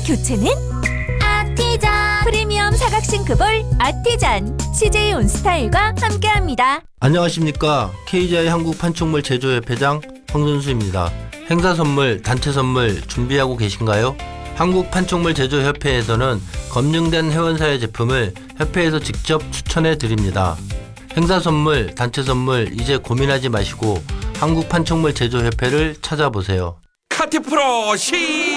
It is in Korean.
교체는 아티잔. 프리미엄 사각 싱크볼 아티잔. CJ 온스타일과 함께합니다. 안녕하십니까. KGI 한국판촉물 제조협회장 황선수입니다. 행사 선물, 단체 선물 준비하고 계신가요? 한국판촉물 제조협회에서는 검증된 회원사의 제품을 협회에서 직접 추천해 드립니다. 행사 선물, 단체 선물 이제 고민하지 마시고 한국판촉물 제조협회를 찾아보세요. 카티 프로 시